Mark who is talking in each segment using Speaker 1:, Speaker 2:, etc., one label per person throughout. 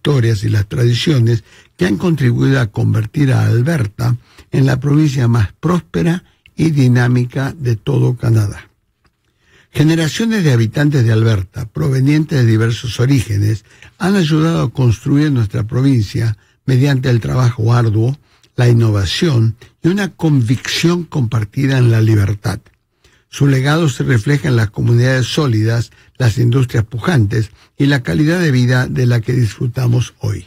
Speaker 1: historias y las tradiciones que han contribuido a convertir a Alberta en la provincia más próspera y dinámica de todo Canadá. Generaciones de habitantes de Alberta, provenientes de diversos orígenes, han ayudado a construir nuestra provincia mediante el trabajo arduo, la innovación y una convicción compartida en la libertad. Su legado se refleja en las comunidades sólidas, las industrias pujantes y la calidad de vida de la que disfrutamos hoy.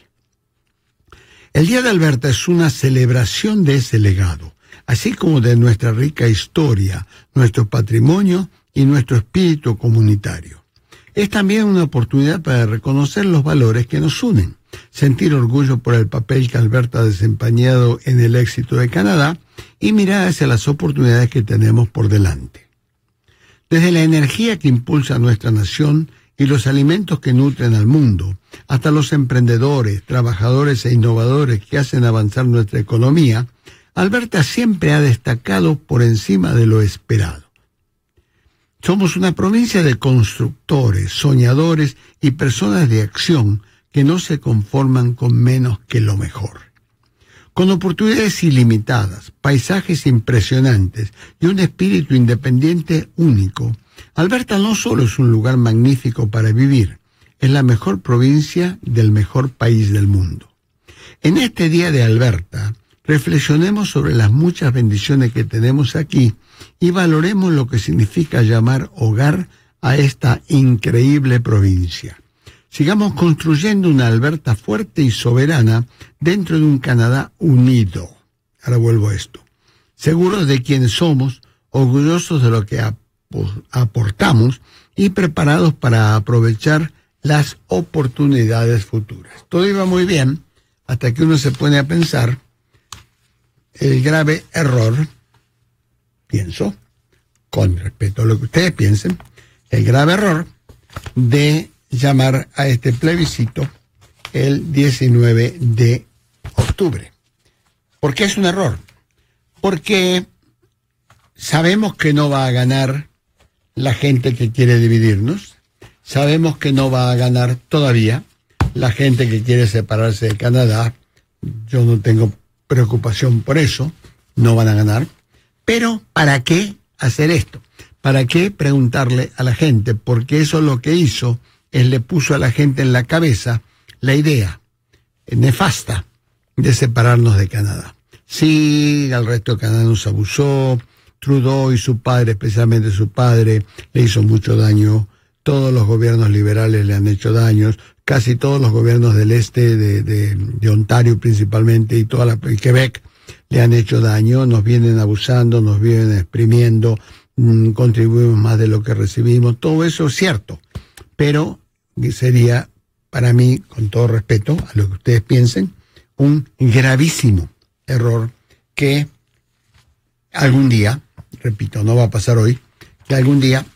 Speaker 1: El Día de Alberta es una celebración de ese legado, así como de nuestra rica historia, nuestro patrimonio y nuestro espíritu comunitario. Es también una oportunidad para reconocer los valores que nos unen, sentir orgullo por el papel que Alberta ha desempeñado en el éxito de Canadá y mirar hacia las oportunidades que tenemos por delante. Desde la energía que impulsa a nuestra nación y los alimentos que nutren al mundo, hasta los emprendedores, trabajadores e innovadores que hacen avanzar nuestra economía, Alberta siempre ha destacado por encima de lo esperado. Somos una provincia de constructores, soñadores y personas de acción que no se conforman con menos que lo mejor. Con oportunidades ilimitadas, paisajes impresionantes y un espíritu independiente único, Alberta no solo es un lugar magnífico para vivir, es la mejor provincia del mejor país del mundo. En este Día de Alberta, reflexionemos sobre las muchas bendiciones que tenemos aquí y valoremos lo que significa llamar hogar a esta increíble provincia. Sigamos construyendo una Alberta fuerte y soberana dentro de un Canadá unido. Ahora vuelvo a esto. Seguros de quiénes somos, orgullosos de lo que aportamos y preparados para aprovechar las oportunidades futuras. Todo iba muy bien hasta que uno se pone a pensar el grave error, pienso, con respeto a lo que ustedes piensen, el grave error de llamar a este plebiscito el 19 de octubre. ¿Por qué es un error? Porque sabemos que no va a ganar la gente que quiere dividirnos, sabemos que no va a ganar todavía la gente que quiere separarse de Canadá. Yo no tengo preocupación por eso, no van a ganar. Pero ¿para qué hacer esto? ¿Para qué preguntarle a la gente? Porque eso lo que hizo es le puso a la gente en la cabeza la idea nefasta de separarnos de Canadá. Sí, al resto de Canadá nos abusó, Trudeau y su padre, especialmente su padre, le hizo mucho daño, todos los gobiernos liberales le han hecho daños, casi todos los gobiernos del este, de Ontario principalmente, y y Quebec, le han hecho daño, nos vienen abusando, nos vienen exprimiendo, contribuimos más de lo que recibimos, todo eso es cierto, pero sería, para mí, con todo respeto a lo que ustedes piensen, un gravísimo error que algún día, repito, no va a pasar hoy, que algún día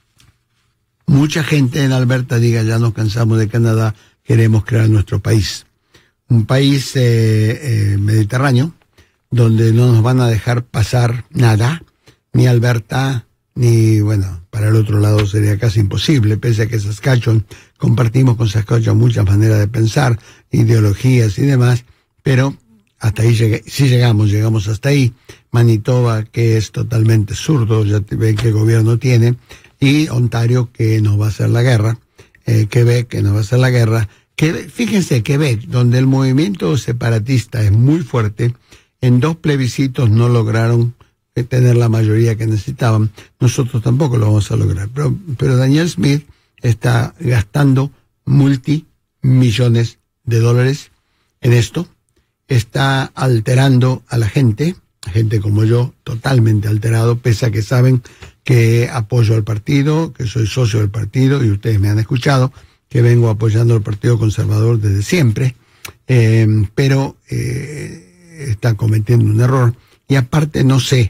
Speaker 1: mucha gente en Alberta diga, ya nos cansamos de Canadá, queremos crear nuestro país. Un país mediterráneo, donde no nos van a dejar pasar nada, ni Alberta, ni, bueno, para el otro lado sería casi imposible, pese a que Saskatchewan, compartimos con Saskatchewan muchas maneras de pensar, ideologías y demás, pero hasta ahí sí llegamos hasta ahí. Manitoba, que es totalmente zurdo, ya ven qué gobierno tiene, y Ontario, que nos va a hacer la guerra, Quebec, que nos va a hacer la guerra. Fíjense, Quebec, donde el movimiento separatista es muy fuerte, en 2 plebiscitos no lograron tener la mayoría que necesitaban. Nosotros tampoco lo vamos a lograr. Pero Danielle Smith está gastando multimillones de dólares en esto. Está alterando a la gente como yo, totalmente alterado, pese a que saben que apoyo al partido, que soy socio del partido, y ustedes me han escuchado, que vengo apoyando al Partido Conservador desde siempre, pero está cometiendo un error. Y aparte no sé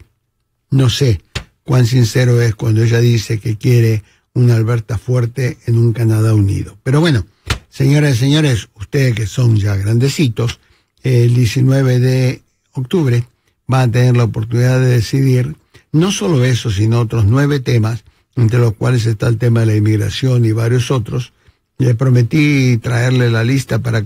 Speaker 1: cuán sincero es cuando ella dice que quiere una Alberta fuerte en un Canadá unido. Pero bueno, señoras y señores, ustedes que son ya grandecitos, el 19 de octubre van a tener la oportunidad de decidir no solo eso, sino otros 9 temas, entre los cuales está el tema de la inmigración y varios otros. Le prometí traerle la lista para